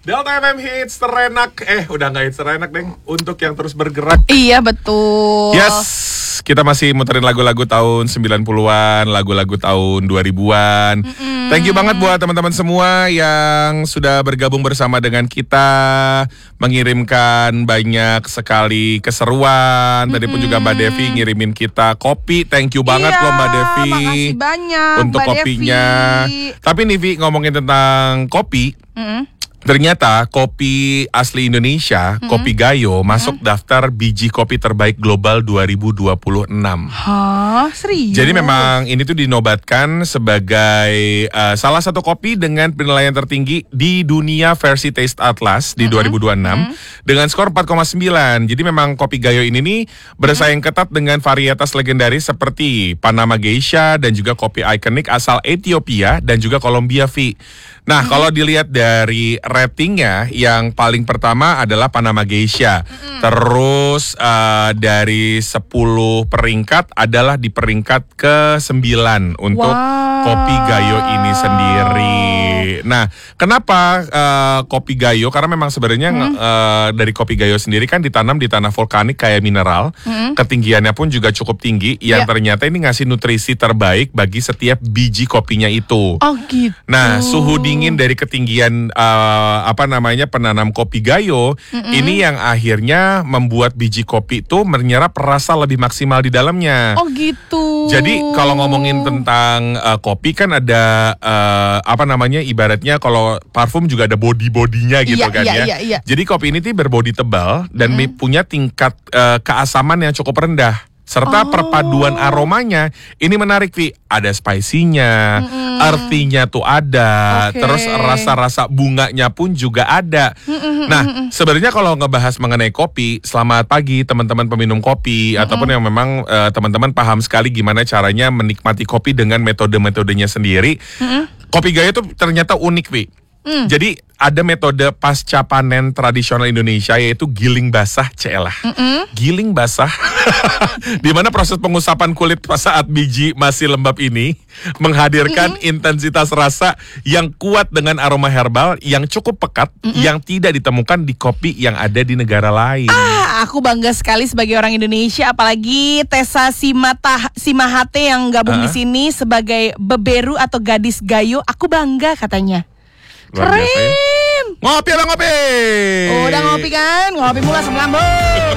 Delta FM Hits terenak. Udah gak hits terenak, Deng. Untuk yang terus bergerak. Iya, betul. Yes, kita masih muterin lagu-lagu tahun 90-an, lagu-lagu tahun 2000-an. Thank you banget buat teman-teman semua yang sudah bergabung bersama dengan kita, mengirimkan banyak sekali keseruan. Tadi pun juga Mbak Devi ngirimin kita kopi. Thank you banget loh Mbak Devi. Makasih banyak untuk Mbak kopinya. Devi. Tapi nih Vi, ngomongin tentang kopi. Ternyata kopi asli Indonesia, Kopi Gayo, masuk daftar biji kopi terbaik global 2026. Hah? Serius? Jadi memang ini tuh dinobatkan sebagai salah satu kopi dengan penilaian tertinggi di dunia versi Taste Atlas di 2026 dengan skor 4,9. Jadi memang Kopi Gayo ini nih bersaing ketat dengan varietas legendaris seperti Panama Geisha dan juga kopi ikonik asal Ethiopia dan juga Kolombia, Vi. Nah, kalau dilihat dari ratingnya, yang paling pertama adalah Panama Geisha. Terus dari 10 peringkat adalah di peringkat ke-9 untuk Kopi Gayo ini sendiri. Nah, kenapa Kopi Gayo? Karena memang sebenarnya dari Kopi Gayo sendiri kan ditanam di tanah vulkanik kayak mineral. Ketinggiannya pun juga cukup tinggi, yang ternyata ini ngasih nutrisi terbaik bagi setiap biji kopinya itu. Oh gitu. Nah, suhu dingin dari ketinggian penanam Kopi Gayo ini yang akhirnya membuat biji kopi itu menyerap rasa lebih maksimal di dalamnya. Oh gitu. Jadi kalau ngomongin tentang kopi kan ada ibaratnya kalau parfum juga ada body-bodinya gitu Iya. Jadi kopi ini tuh berbodi tebal dan punya tingkat keasaman yang cukup rendah. Serta perpaduan aromanya ini menarik, Vi. Ada spicy-nya, earthy-nya tuh ada, terus rasa-rasa bunganya pun juga ada. Nah, sebenarnya kalau ngebahas mengenai kopi, selamat pagi teman-teman peminum kopi, ataupun yang memang teman-teman paham sekali gimana caranya menikmati kopi dengan metode-metodenya sendiri. Kopi Gayo tuh ternyata unik, Vi. Jadi ada metode pasca panen tradisional Indonesia yaitu giling basah, giling basah, di mana proses pengusapan kulit saat biji masih lembab ini menghadirkan intensitas rasa yang kuat dengan aroma herbal yang cukup pekat yang tidak ditemukan di kopi yang ada di negara lain. Aku bangga sekali sebagai orang Indonesia, apalagi Tessa Simahate yang gabung di sini sebagai beberu atau gadis Gayo. Aku bangga katanya. Keren. Ngopi lah ngopi. Udah ngopi kan? Ngopi mula sama lambung.